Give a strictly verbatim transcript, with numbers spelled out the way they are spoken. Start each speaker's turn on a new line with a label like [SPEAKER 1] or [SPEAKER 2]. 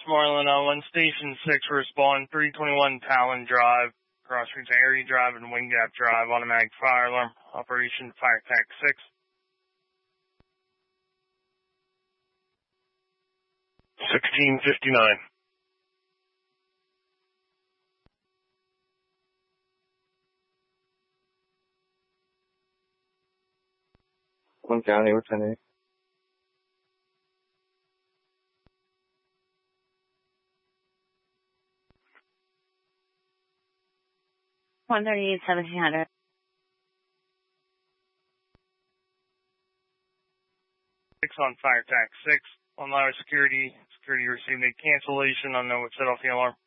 [SPEAKER 1] Westmoreland on one Station six, respond three twenty-one Talon Drive, cross streets Area Drive and Wind Gap Drive, automatic fire alarm, Operation Fire Tac six.
[SPEAKER 2] sixteen fifty-nine.
[SPEAKER 3] One County, what's that name?
[SPEAKER 4] one thirty-eight, seventeen hundred.
[SPEAKER 1] Six on Fire Tac six. On Lara Security, security received a cancellation on no what set off the alarm.